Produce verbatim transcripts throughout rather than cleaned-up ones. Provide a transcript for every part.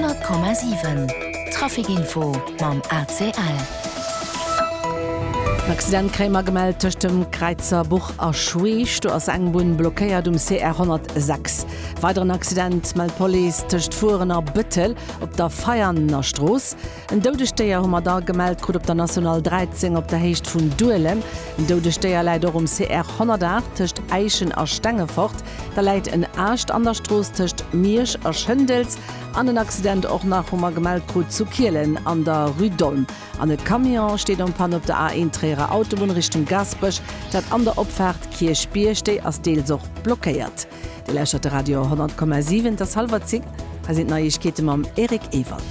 hundert Komma sieben Trafikinfo mam A C L. Accident krämer gemeldt töcht dem Kreizer Buch a Schweich, du ass engbun blockéiert um C R hundertsechs. Weiteren Accident meldt Police töcht Fuerener Büttel op der Feierner Stroos. En Doudesteier hummer da gemeldt gut op der National dreizehn op der Hecht vun Duelen. En Doudesteier leider um C R hundertacht töcht Eichen a Stenge fort. Da leiit en Arscht an der Stroos töcht Miersch a Schëndels. An den Accident auch nach hummer gemeldt gut zu Kielen an der Rüdolm. An den Kamion steht am Pan op der A eins Träger Autobahn Richtung Gasbech, dat an der Opfahrt Kirchbier steht als Deelsoch blockiert. Die lächerte Radio hundert Komma sieben, das halber Zing, da sind Neuigkeiten am Erik Ewald.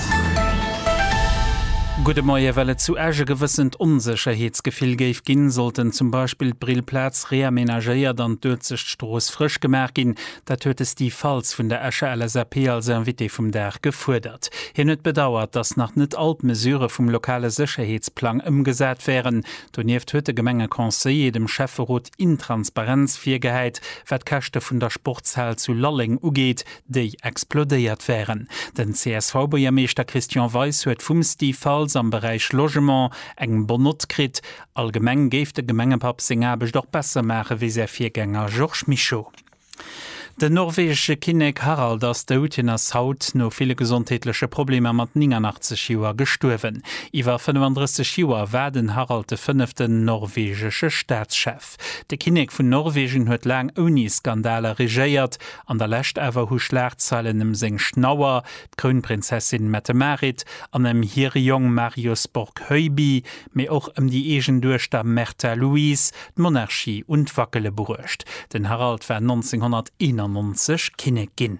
Gute Morgen, weil zu Äge gewissend Unsicherheitsgefühl geben gehen, sollten zum Beispiel Brillplatz reaménagiert und dort sich Stroß frisch gemerkt gehen. Da tut es die Falls von der Äsche L S A P als Invité vom Dach gefordert. Hier nicht bedauert, dass nach nicht alt Mesure vom lokalen Sicherheitsplan umgesetzt wären. Doniert heute Gemenge Conseil dem Chefrot Intransparenz viergeheit, wat Käste von der Sportzahl zu Lolling ugeht, die explodiert wären. Den C S V-Bürgermeister Christian Weiss hat vom die Falls am Bereich Logement eng Bonot krit, allgemeng geeft de Gemengepap singabech doch besser mache wie se Viergänger Georges Michaud. Der norwegische Kinnek Harald aus der Utinas Haut no viele gesundheitliche Probleme mat neunundachtzig Joer gestorben. Iwer fünfunddreißig Joer werden Harald de fünften norwegische Staatschef. De Kinnek vun Norwegen huet lang uni Skandale regéiert, an der Lächt awer hu Schlagzeilen em seng Schnauer, Kronprinzessin Mette Marit, an em Hirjong Marius Borg-Heubi, méi och em die egen Durchstab Märtha Louise, d'Monarchie und Wackele beruecht. Den Harald war neunzehnhunderteinundneunzig Kinnek ginn.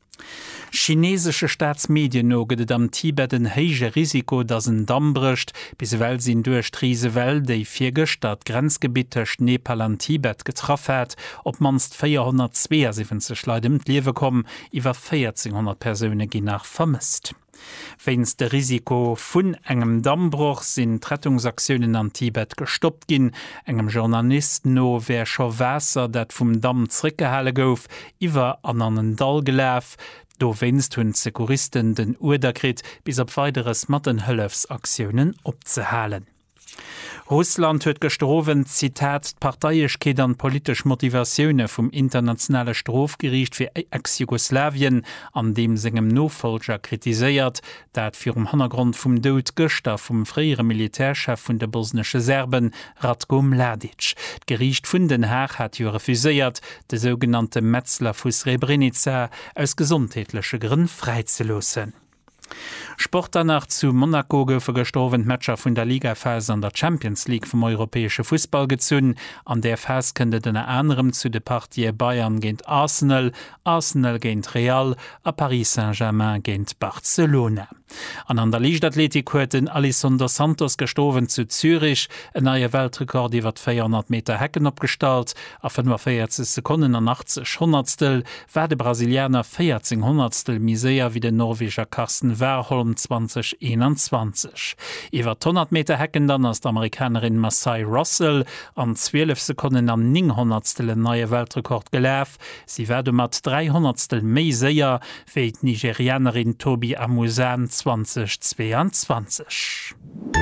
Chinesische Staatsmedien noget am Tibet ein heige Risiko, dass ein Damm bricht, bis weil sie durch diese Welt, die viergestat Grenzgebiet zwischen Nepal und Tibet getroffen hat, ob manst vierhundertzweiundsiebzig Leute im Leben kommen, über vierzehnhundert Personen gehen nach vermisst. Wenns de Risiko vun engem Dammbruch sind Rettungsaktionen an Tibet gestoppt gin, engem Journalist no wer scho Wässer dat vum Damm zrickgehalle gouf, iwwer an einen Dall gelaf, do wennst hunn Sekuristen den Urderkrit bis op weiteres Mattenhëllefsaktionen opzehalen. Russland huet gestrowen, Zitat, Parteiischkeet an politisch Motivationune vum internationale Strafgericht fir Ex-Jugoslawien, an dem segem Nofolger kritiséiert, dat fir um Hintergrund vum Doud Göster vum freiere Militärchef vun der bosnische Serben Ratko Mladic. Gericht vun den Haag hat jo refuséiert, de sogenannte Metzler vu Srebrenica aus gesundheitliche Gründe freizulosen. Sport danach zu Monaco gouffe gestorwen Matscher vun der Ligaphase an der Champions League vom europäische Fußball gezünn. An der Phase kënnet den anderem zu de Partie Bayern géint Arsenal, Arsenal géint Real, a Paris Saint-Germain géint Barcelona. An an der Lichtathletik huet den Alessandro Santos gestorwen zu Zürich, en neue Weltrekord iwwer vierhundert Meter Hecken opgestalt, a fünfundvierzig Sekunden an achtzig Hundertstel war de Brasilianer vierzehn Hundertstel miséier wie den Norweger Carsten Warholm zwanzig einundzwanzig. Iwer hundert Meter Hecken dann as d'Amerikanerin Masai Russell an zwölf Sekunden an neun Hundertstel en neue Weltrekord gelaf. Sie werde mat drei Hundertstel méi séier wie d Nigerianerin Tobi Amusan zwanzig zweiundzwanzig.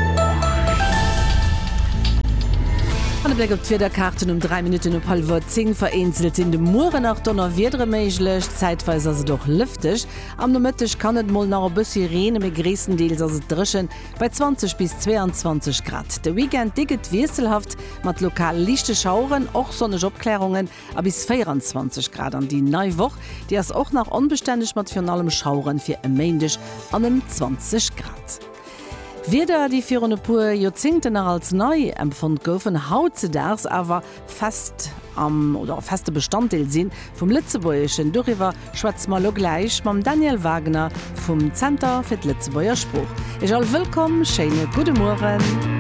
Blick op der Karten um drei Minuten op halb zehn vereinzelt in de Muren nach Donner wiedre meiglech, zeitweise se doch lüftig. Am Nomëttech kann et moll nach bësse Rene me Gressen Deels as dreschen bei zwanzig bis zweiundzwanzig Grad. De Weekend diget wieselhaft mat lokal lichte Schauren, och sonnech Obklärungen a bis vierundzwanzig Grad an die Neuwoch, die as auch nach unbeständig mat für allem Schauren fir emmendisch an dem zwanzig Grad. Weder die führende pur Jahrzehnte als neu empfund goufen haut ze ders aber fest am um, oder feste Bestandteil sinn vom Litzebäuerschen Doriwer Schwarzmalo gleich mam Daniel Wagner vom Center für Litzebäuer Spruch. Ich all willkommen, schöne gute Morgen.